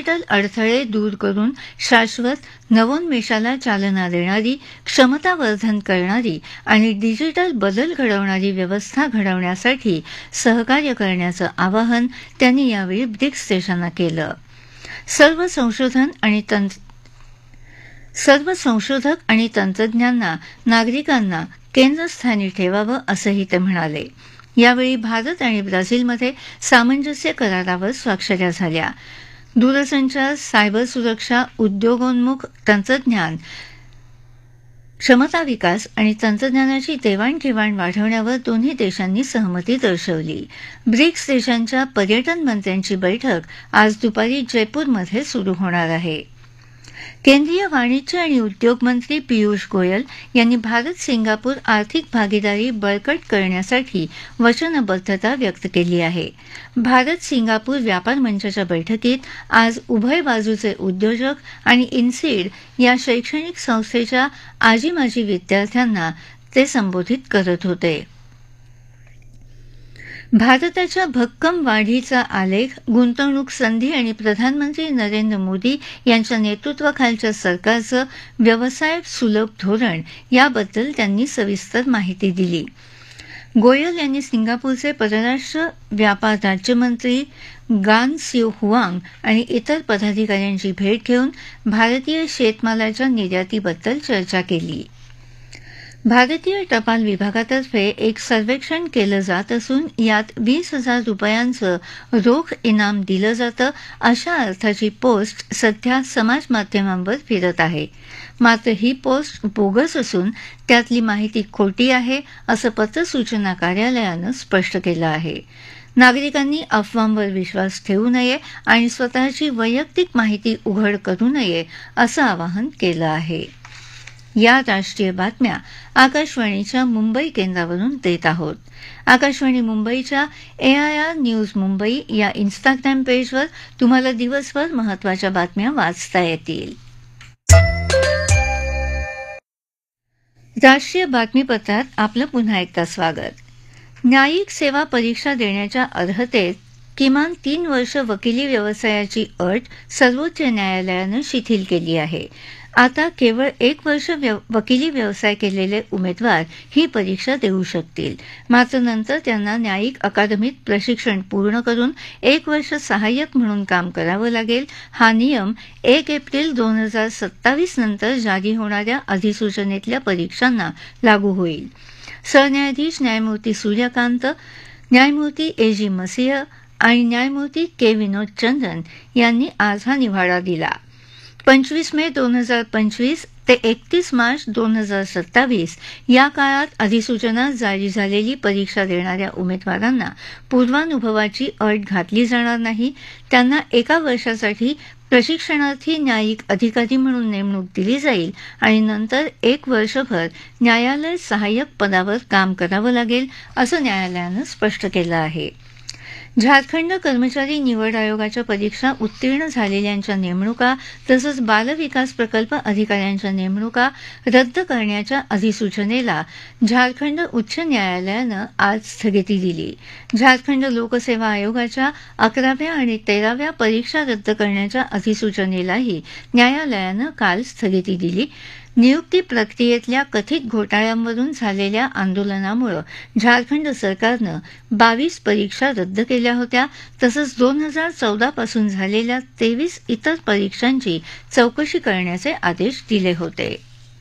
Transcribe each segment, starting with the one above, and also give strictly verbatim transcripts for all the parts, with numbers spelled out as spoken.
Digital अडथळे दूर करून शाश्वत नवोन्मेषाला चालना देणारी, क्षमतावर्धन करणारी आणि डिजिटल बदल घडवणारी व्यवस्था घडवण्यासाठी सहकार्य करण्याचं आवाहन त्यांनी यावेळी ब्रिक्स देशांना केलं. सर्व संशोधन आणि तंत्र सर्व संशोधक आणि तंत्रज्ञांना नागरिकांना केंद्रस्थानी ठेवावं असंही ते म्हणाले. यावेळी भारत आणि ब्राझीलमध्ये सामंजस्य करारावर स्वाक्षऱ्या झाल्या. दूरसंचार, सायबर सुरक्षा, उद्योगोन्मुख तंत्रज्ञान, क्षमता विकास आणि तंत्रज्ञानाची देवाणघेवाण वाढवण्यावर दोन्ही देशांनी सहमती दर्शवली. ब्रिक्स देशांच्या पर्यटन मंत्र्यांची बैठक आज दुपारी जयपूरमध्ये सुरू होणार आहे. केंद्रीय वाणिज्य आणि उद्योग मंत्री पियुष गोयल यांनी भारत सिंगापूर आर्थिक भागीदारी बळकट करण्यासाठी वचनबद्धता व्यक्त केली आहे. भारत सिंगापूर व्यापार मंचाच्या बैठकीत आज उभय बाजूचे उद्योजक आणि इन्सीड या शैक्षणिक संस्थेच्या आजी माजी विद्यार्थ्यांना ते संबोधित करत होते. भारताच्या भक्कम वाढीचा आलेख, गुंतवणूक संधी आणि प्रधानमंत्री नरेंद्र मोदी यांच्या नेतृत्वाखालच्या सरकारचं व्यवसाय सुलभ धोरण याबद्दल त्यांनी सविस्तर माहिती दिली. गोयल यांनी सिंगापूरचे परराष्ट्र व्यापार राज्यमंत्री गान सिओ हुआंग आणि इतर पदाधिकाऱ्यांची भेट घेऊन भारतीय शेतमालाच्या निर्यातीबद्दल चर्चा केली. भारतीय टपाल विभागातर्फे एक सर्वेक्षण केलं जात असून यात वीस हजार रुपयांचं रोख इनाम दिलं जातं अशा अर्थाची पोस्ट सध्या समाजमाध्यमांवर फिरत आहे. मात्र ही पोस्ट बोगस असून त्यातली माहिती खोटी आहे असं पत्रसूचना कार्यालयानं स्पष्ट केलं आहे. नागरिकांनी अफवांवर विश्वास ठेवू नये आणि स्वतःची वैयक्तिक माहिती उघड करू नये असं आवाहन केलं आहे. या राष्ट्रीय बातम्या आकाशवाणीच्या मुंबई केंद्रावरून देत आहोत. आकाशवाणी मुंबईच्या ए आय आर न्यूज मुंबई या इन्स्टाग्राम पेजवर तुम्हाला दिवसभर महत्त्वाच्या बातम्या वाचता येतील. राष्ट्रीय बातमीपत्रात आपलं पुन्हा एकदा स्वागत. न्यायिक सेवा परीक्षा देण्याच्या अर्हतेत किमान तीन वर्ष वकिली व्यवसायाची अट सर्वोच्च न्यायालयानं शिथिल केली आहे. आता केवळ एक वर्ष व्यव वकिली व्यवसाय केलेले उमेदवार ही परीक्षा देऊ शकतील. मात्र नंतर त्यांना न्यायिक अकादमीत प्रशिक्षण पूर्ण करून एक वर्ष सहाय्यक म्हणून काम करावं लागेल. हा नियम एक एप्रिल दोन हजार सत्तावीस नंतर जारी होणाऱ्या अधिसूचनेतल्या परीक्षांना लागू होईल. सरन्यायाधीश न्यायमूर्ती सूर्यकांत, न्यायमूर्ती ए जी मसिह आणि न्यायमूर्ती के विनोद चंद्रन यांनी आज हा निवाडा दिला. पंचवीस मे दोन हजार पंचवीस ते एकतीस मार्च दोन हजार सत्तावीस या काळात अधिसूचना जारी झालेली परीक्षा देणाऱ्या उमेदवारांना पूर्वानुभवाची अट घातली जाणार नाही. त्यांना एका वर्षासाठी प्रशिक्षणार्थी न्यायिक अधिकारी म्हणून नेमणूक दिली जाईल आणि नंतर एक वर्षभर न्यायालय सहाय्यक पदावर काम करावं लागेल असं न्यायालयानं स्पष्ट केलं आहे. झारखंड कर्मचारी निवड आयोगाच्या परीक्षा उत्तीर्ण झालेल्यांच्या नेमणुका तसंच बालविकास प्रकल्प अधिकाऱ्यांच्या नेमणुका रद्द करण्याच्या अधिसूचनेला झारखंड उच्च न्यायालयानं आज स्थगिती दिली. झारखंड लोकसेवा आयोगाच्या अकराव्या आणि तेराव्या परीक्षा रद्द करण्याच्या अधिसूचनेलाही न्यायालयानं काल स्थगिती दिली. नियुक्ती प्रक्रियेतल्या कथित घोटाळ्यांवरून झालेल्या आंदोलनामुळे झारखंड सरकारनं बावीस परीक्षा रद्द केल्या होत्या. तसंच दोन हजार चौदा पासून झालेल्या तेवीस इतर परीक्षांची चौकशी करण्याचे आदेश दिले होते.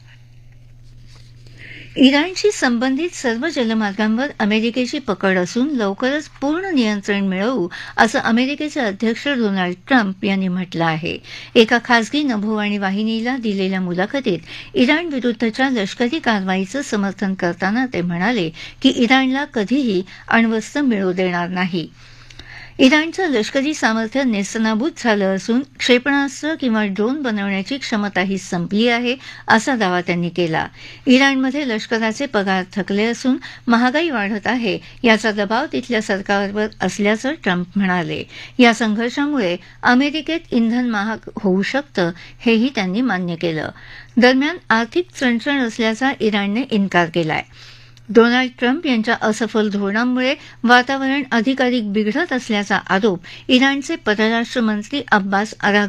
इराणशी संबंधित सर्व जलमार्गांवर अमेरिकेची पकड असून लवकरच पूर्ण नियंत्रण मिळवू असं अमेरिकेचे अध्यक्ष डोनाल्ड ट्रम्प यांनी म्हटलं आहे. एका खासगी नभोवाणी वाहिनीला दिलेल्या मुलाखतीत इराणविरुद्धच्या लष्करी कारवाईचं समर्थन करताना ते म्हणाले की इराणला कधीही अण्वस्त्र मिळू देणार नाही. इराणचं लष्करी सामर्थ्य नेस्तनाबूत झालं असून क्षेपणास्त्र किंवा ड्रोन बनवण्याची क्षमताही संपली आहे असा दावा त्यांनी केला. इराणमध्ये लष्कराचे पगार थकले असून महागाई वाढत आहे याचा दबाव तिथल्या सरकारवर असल्याचं ट्रम्प म्हणाले. या संघर्षामुळे अमेरिकेत इंधन महाग होऊ शकतं हेही त्यांनी मान्य केलं. दरम्यान आर्थिक चणचण असल्याचा इराणने इन्कार केलाय. डोनाल्ड ट्रम्प यांच्या असफल धोरणामुळे वातावरण अधिकाधिक बिघडत असल्याचा आरोप इराणचे परराष्ट्र मंत्री अब्बास अराघ